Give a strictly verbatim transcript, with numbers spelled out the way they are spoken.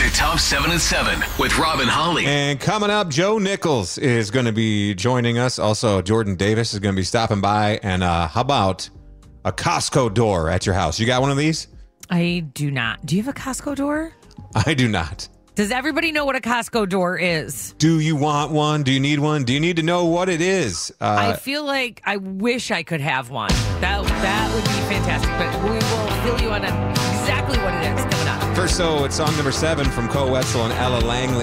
Top seven and seven with Rob and Holly. And coming up, Joe Nichols is going to be joining us. Also, Jordan Davis is going to be stopping by. And uh, how about a Costco door at your house? You got one of these? I do not. Do you have a Costco door? I do not. Does everybody know what a Costco door is? Do you want one? Do you need one? Do you need to know what it is? Uh, I feel like I wish I could have one. That that would be fantastic. But we will fill you on exactly what it is coming up. First, so it's song number seven from Cole Wetzel and Ella Langley.